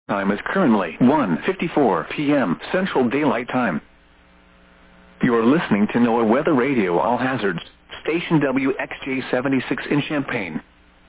Time is currently 1:54 p.m. Central Daylight Time. You're listening to NOAA Weather Radio All Hazards, station WXJ-76 in Champaign.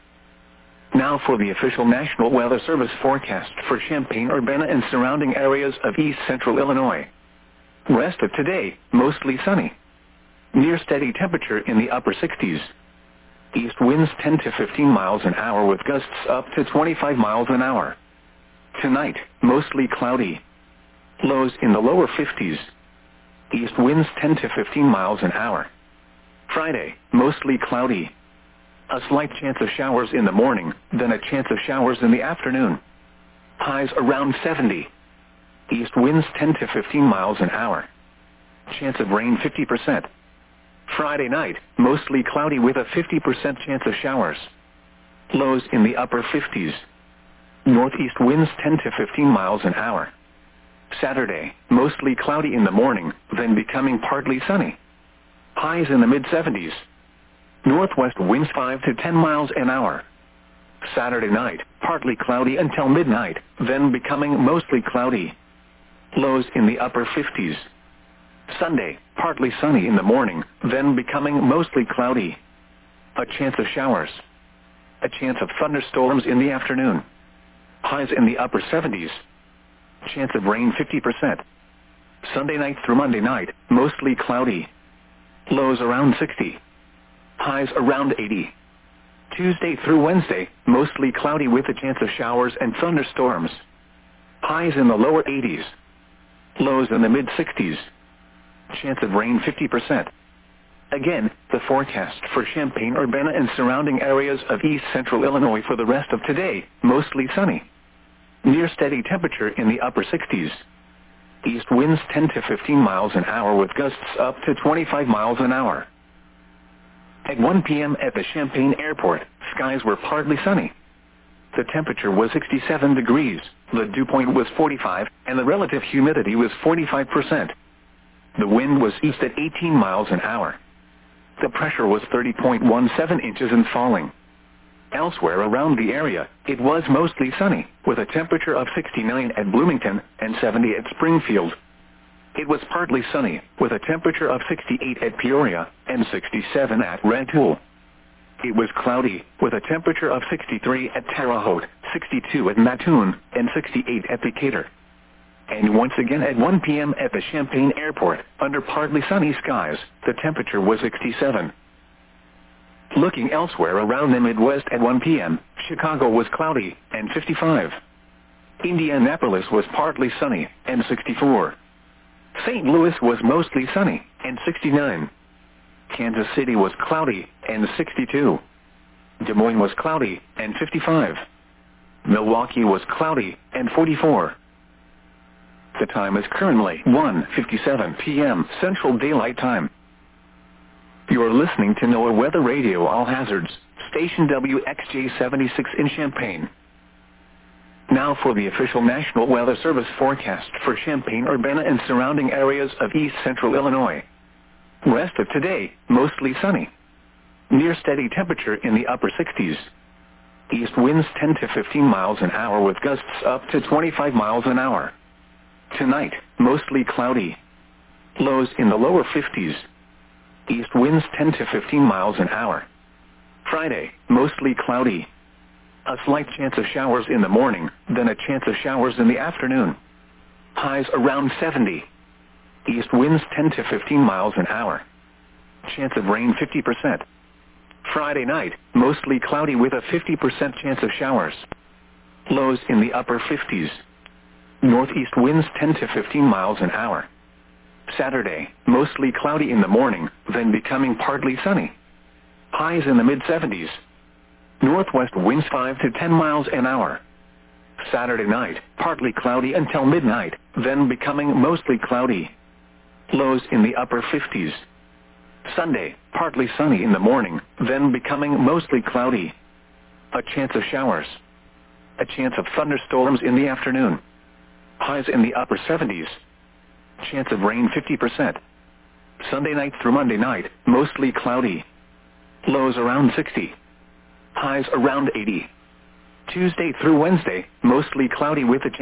Now for the official National Weather Service forecast for Champaign-Urbana and surrounding areas of east central Illinois. Rest of today, mostly sunny. Near steady temperature in the upper 60s. East winds 10 to 15 miles an hour with gusts up to 25 miles an hour. Tonight, mostly cloudy. Lows in the lower 50s. East winds 10 to 15 miles an hour. Friday, mostly cloudy. A slight chance of showers in the morning, then a chance of showers in the afternoon. Highs around 70. East winds 10 to 15 miles an hour. Chance of rain 50%. Friday night, mostly cloudy with a 50% chance of showers. Lows in the upper 50s. Northeast winds 10 to 15 miles an hour. Saturday, mostly cloudy in the morning, then becoming partly sunny. Highs in the mid-70s. Northwest winds 5 to 10 miles an hour. Saturday night, partly cloudy until midnight, then becoming mostly cloudy. Lows in the upper 50s. Sunday, partly sunny in the morning, then becoming mostly cloudy. A chance of showers. A chance of thunderstorms in the afternoon. Highs in the upper 70s. Chance of rain 50%. Sunday night through Monday night, mostly cloudy. Lows around 60. Highs around 80. Tuesday through Wednesday, mostly cloudy with a chance of showers and thunderstorms. Highs in the lower 80s. Lows in the mid-60s. Chance of rain 50%. Again, the forecast for Champaign-Urbana and surrounding areas of east central Illinois for the rest of today, mostly sunny. Near steady temperature in the upper 60s. East winds 10 to 15 miles an hour with gusts up to 25 miles an hour. At 1 p.m. at the Champaign Airport, skies were partly sunny. The temperature was 67 degrees, the dew point was 45, and the relative humidity was 45%. The wind was east at 18 miles an hour. The pressure was 30.17 inches and falling. Elsewhere around the area, it was mostly sunny, with a temperature of 69 at Bloomington and 70 at Springfield. It was partly sunny, with a temperature of 68 at Peoria and 67 at Rantoul. It was cloudy, with a temperature of 63 at Terre Haute, 62 at Mattoon, and 68 at Decatur. And once again at 1 p.m. at the Champaign Airport, under partly sunny skies, the temperature was 67. Looking elsewhere around the Midwest at 1 p.m., Chicago was cloudy and 55. Indianapolis was partly sunny and 64. St. Louis was mostly sunny and 69. Kansas City was cloudy and 62. Des Moines was cloudy and 55. Milwaukee was cloudy and 44. The time is currently 1:57 p.m. Central Daylight Time. You are listening to NOAA Weather Radio All Hazards, station WXJ-76 in Champaign. Now for the official National Weather Service forecast for Champaign-Urbana and surrounding areas of east central Illinois. Rest of today, mostly sunny. Near steady temperature in the upper 60s. East winds 10 to 15 miles an hour with gusts up to 25 miles an hour. Tonight, mostly cloudy. Lows in the lower 50s. East winds 10 to 15 miles an hour. Friday, mostly cloudy. A slight chance of showers in the morning, then a chance of showers in the afternoon. Highs around 70. East winds 10 to 15 miles an hour. Chance of rain 50%. Friday night, mostly cloudy with a 50% chance of showers. Lows in the upper 50s. Northeast winds 10 to 15 miles an hour. Saturday, mostly cloudy in the morning, then becoming partly sunny. Highs in the mid-70s. Northwest winds 5 to 10 miles an hour. Saturday night, partly cloudy until midnight, then becoming mostly cloudy. Lows in the upper 50s. Sunday, partly sunny in the morning, then becoming mostly cloudy. A chance of showers. A chance of thunderstorms in the afternoon. Highs in the upper 70s. Chance of rain 50%. Sunday night through Monday night, mostly cloudy. Lows around 60. Highs around 80. Tuesday through Wednesday, mostly cloudy with a chance